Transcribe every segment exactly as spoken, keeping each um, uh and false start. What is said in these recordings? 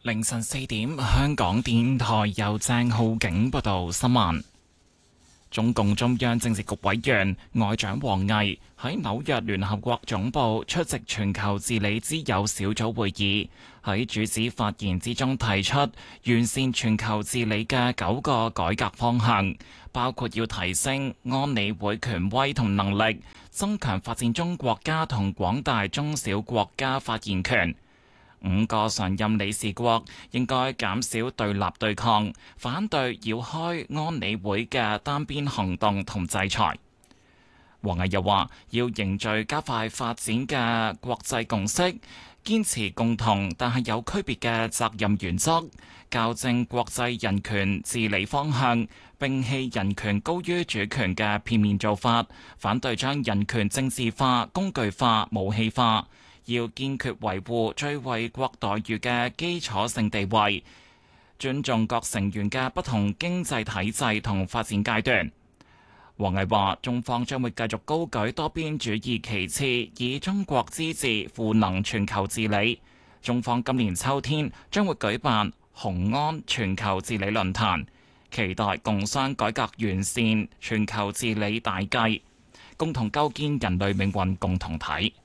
凌晨四點，香港電台由鄭浩景報道新聞。中共中央政治局委員外長王毅喺紐約聯合國總部出席全球治理之友小組會議，喺主旨發言之中提出完善全球治理嘅九個改革方向，包括要提升安理會權威同能力，增強發展中國家同廣大中小國家發言權。五個常任理事國應該減少對立對抗，反對繞開安理會嘅單邊行動同制裁。王毅又話，要凝聚加快發展嘅國際共識，堅持共同但係有區別嘅責任原則，校正國際人權治理方向，摒棄人權高於主權嘅片面做法，反對將人權政治化、工具化、武器化。要堅決維護最惠國待遇嘅基礎性地位，尊重各成員嘅不同經濟體制同發展階段。王毅話：中方將會繼續高舉多邊主義旗幟，以中國之志賦能全球治理。中方今年秋天將會舉辦雄安全球治理論壇，期待共商改革完善全球治理大計，共同構建人類命運共同體。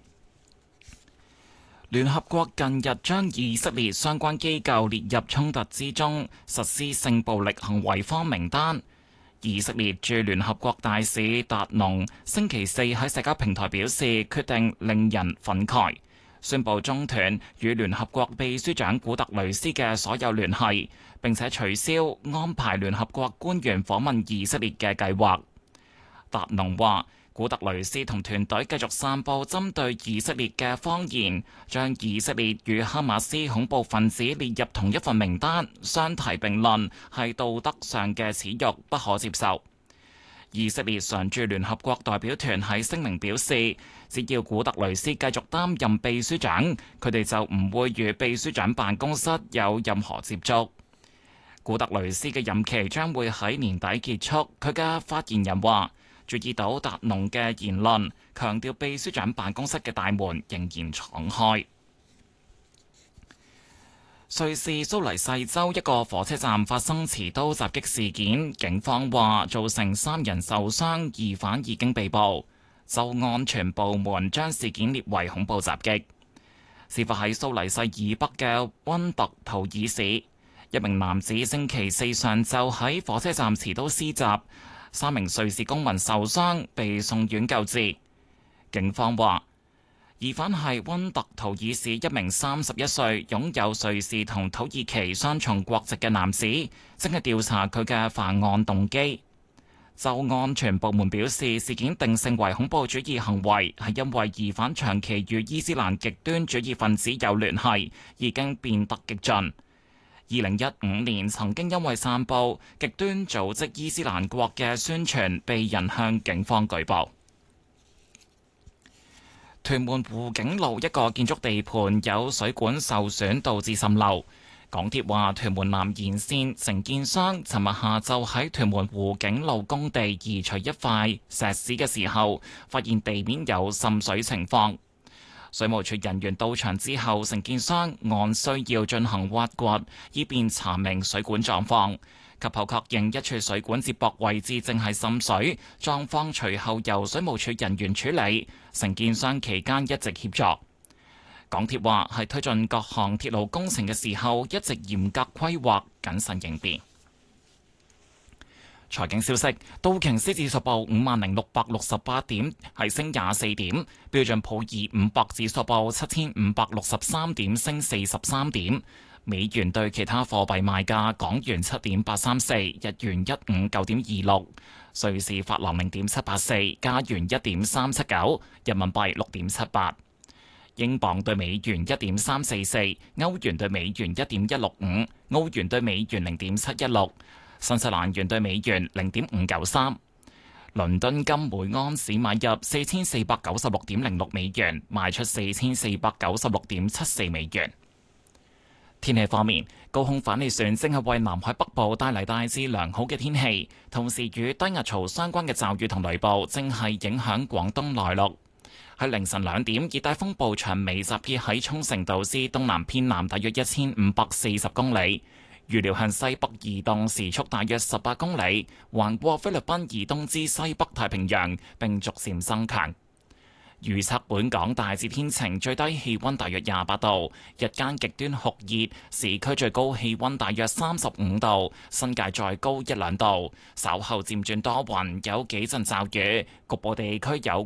聯合國近日將以色列相關機構列入衝突之中實施性暴力行為方名單。以色列駐聯合國大使達農星期四喺社交平台表示，決定令人憤慨，宣布中斷與聯合國秘書長古特雷斯嘅所有聯繫，並且取消安排聯合國官員訪問以色列嘅計劃。達農話，古特雷斯同團隊繼續散佈針對以色列嘅謊言，將以色列與哈馬斯恐怖分子列入同一份名單，相提並論，係道德上嘅恥辱，不可接受。以色列常駐聯合國代表團喺聲明表示，只要古特雷斯繼續擔任秘書長，佢哋就唔會與秘書長辦公室有任何接觸。古特雷斯嘅任期將會喺年底結束。佢嘅發言人話，注意到達農嘅言論，強調秘書長辦公室嘅大門仍然敞開。瑞士蘇黎世州一個火車站發生持刀襲擊事件，警方話造成三人受傷，疑犯已經被捕。州安全部門將事件列為恐怖襲擊。事發喺蘇黎世以北嘅溫特圖爾市，一名男子星期四上晝喺火車站持刀施襲。三名瑞士公民受傷，被送院救治。警方話，疑犯係溫特圖爾市一名三十一歲、擁有瑞士同土耳其雙重國籍嘅男子，正係調查佢嘅犯案動機。州安全部門表示，事件定性為恐怖主義行為，係因為疑犯長期與伊斯蘭極端主義分子有聯繫，已經變得激進。二零一五年曾經因為散佈極端組織伊斯蘭國嘅宣傳，被人向警方舉報。屯門湖景路一個建築地盤有水管受損，導致滲漏。港鐵話，屯門南延線承建商尋日下晝喺屯門湖景路工地移除一塊石屎嘅時候，發現地面有滲水情況。水務署人員到場之後，承建商按需要進行挖掘，以便查明水管狀況。及後確認一處水管接駁位置正係滲水，狀況隨後由水務署人員處理。承建商期間一直協助。港鐵話係推進各項鐵路工程嘅時候，一直嚴格規劃，謹慎應變。財經消息，道瓊斯指數報五萬零六百六十八點，係升廿四點；標準普爾五百指數報七千五百六十三點，升四十三點。美元對其他貨幣賣價：港元七點八三四，日元一五九點二六，瑞士法郎零點七八四，加元一點三七九，人民幣六點七八，英鎊對美元一點三四四，歐元對美元一點一六五，澳元對美元零點七一六。新西蘭元對美元零點五九三，倫敦金每安士買入四千四百九十六點零六美元，賣出四千四百九十六點七四美元。天氣方面，高空反氣旋正係為南海北部帶嚟大致良好嘅天氣，同時與低壓槽相關嘅驟雨同雷暴正係影響廣東內陸。 喺凌晨兩點，熱帶風暴長尾集結喺沖繩島之東南偏南大約一千五百四十公里，預料向西北移動，時速大約十八公里，橫過菲律賓以東之西北太平洋，並逐漸增強。預測本港大致天晴，最低氣溫大約廿八度，日間極端酷熱，市區最高氣溫大約三十五度，新界再高一兩度。稍後漸轉多雲，有幾陣驟雨，局部地區有